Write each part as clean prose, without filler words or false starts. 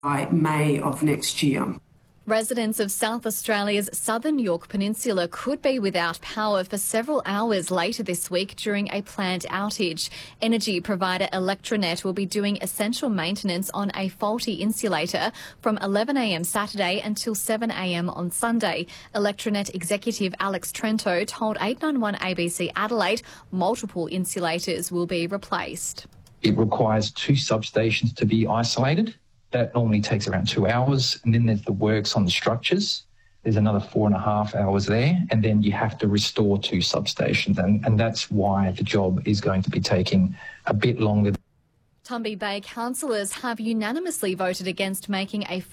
by May of next year. Residents of South Australia's southern Yorke Peninsula could be without power for several hours later this week during a planned outage. Energy provider Electranet will be doing essential maintenance on a faulty insulator from 11 a.m. Saturday until 7 a.m. on Sunday. Electranet executive Alex Trento told 891 ABC Adelaide multiple insulators will be replaced. It requires 2 substations to be isolated. That normally takes around 2 hours. And then there's the works on the structures. There's another 4.5 hours there. And then you have to restore 2 substations. And that's why the job is going to be taking a bit longer. Tumby Bay councillors have unanimously voted against making a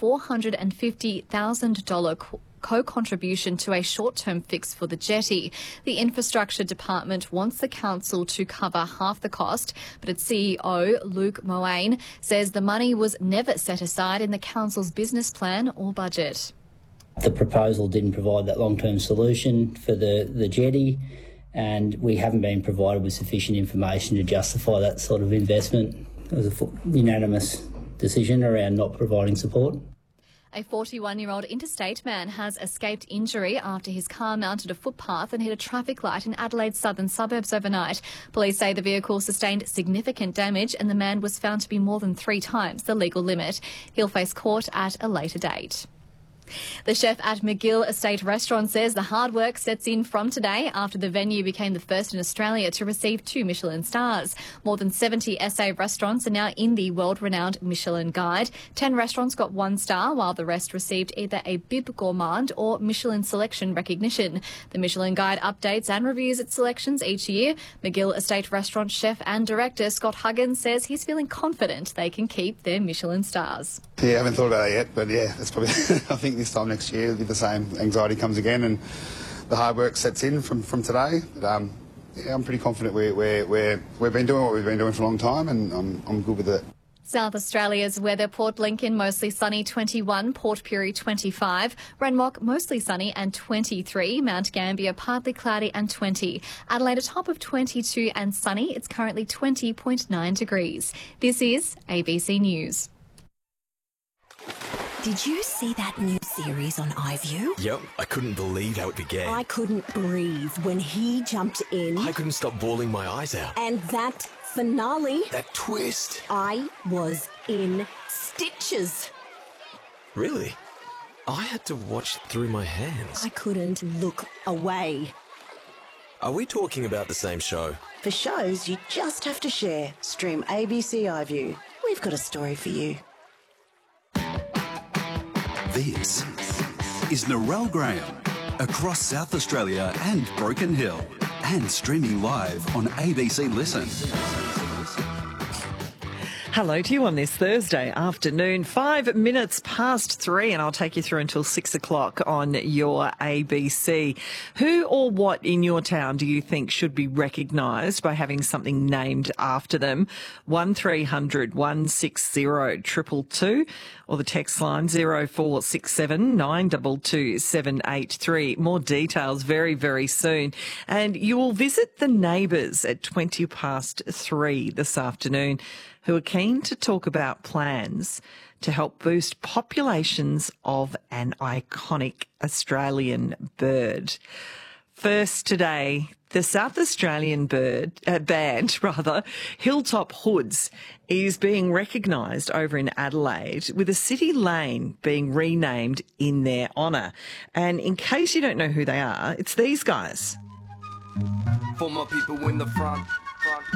$450,000 co-contribution to a short-term fix for the jetty. The Infrastructure Department wants the council to cover half the cost, but its CEO, Luke Moane, says the money was never set aside in the council's business plan or budget. The proposal didn't provide that long-term solution for the jetty, and we haven't been provided with sufficient information to justify that sort of investment. It was a unanimous decision around not providing support. A 41-year-old interstate man has escaped injury after his car mounted a footpath and hit a traffic light in Adelaide's southern suburbs overnight. Police say the vehicle sustained significant damage and the man was found to be more than 3 times the legal limit. He'll face court at a later date. The chef at McGill Estate Restaurant says the hard work sets in from today after the venue became the first in Australia to receive 2 Michelin stars. More than 70 SA restaurants are now in the world-renowned Michelin Guide. 10 restaurants got 1 star, while the rest received either a Bib Gourmand or Michelin Selection recognition. The Michelin Guide updates and reviews its selections each year. McGill Estate Restaurant chef and director Scott Huggins says he's feeling confident they can keep their Michelin stars. Yeah, I haven't thought about it yet, but yeah, that's probably, I think this time next year, the same anxiety comes again and the hard work sets in from today. But, yeah, I'm pretty confident we've been doing what we've been doing for a long time, and I'm good with it. South Australia's weather: Port Lincoln mostly sunny 21, Port Pirie 25, Renmock mostly sunny and 23, Mount Gambier partly cloudy and 20, Adelaide a top of 22 and sunny, it's currently 20.9 degrees. This is ABC News. Did you see that new series on iView? Yep, I couldn't believe how it began. I couldn't breathe when he jumped in. I couldn't stop bawling my eyes out. And that finale. That twist. I was in stitches. Really? I had to watch through my hands. I couldn't look away. Are we talking about the same show? For shows you just have to share, stream ABC iView. We've got a story for you. This is Narelle Graham, across South Australia and Broken Hill, and streaming live on ABC Listen. Hello to you on this Thursday afternoon, 5 minutes past 3, and I'll take you through until 6 o'clock on your ABC. Who or what in your town do you think should be recognised by having something named after them? 1300 160 222 or the text line 0467 922 783. More details very, very soon. And you will visit the neighbours at 20 past 3 this afternoon, who are keen to talk about plans to help boost populations of an iconic Australian bird. First today, the South Australian band, Hilltop Hoods, is being recognised over in Adelaide with a city lane being renamed in their honour. And in case you don't know who they are, it's these guys. For my people in the front.